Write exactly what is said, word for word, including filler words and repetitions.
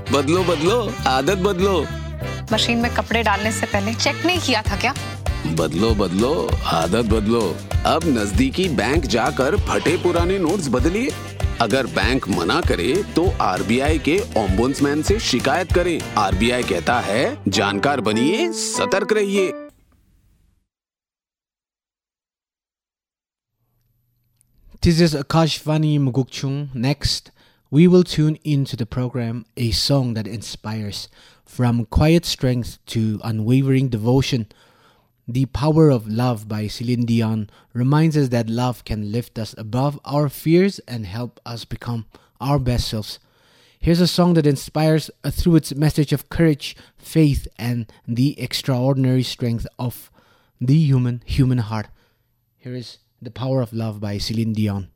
बदलो बदलो आदत बदलो। मशीन में कपड़े डालने से पहले चेक नहीं किया था क्या? बदलो बदलो आदत बदलो। अब नजदीकी बैंक जाकर फटे पुराने नोट्स बदलिए। अगर बैंक मना करे तो आरबीआई के ओम्बुड्समैन से शिकायत करें। आरबीआई कहता है, जानकार बनिए, सतर्क रहिए। This is Akashvani Mugukchung. Next, we will tune into the program a song that inspires from quiet strength to unwavering devotion. The Power of Love by Celine Dion reminds us that love can lift us above our fears and help us become our best selves. Here's a song that inspires uh, through its message of courage, faith, and the extraordinary strength of the human human heart. Here is The Power of Love by Celine Dion.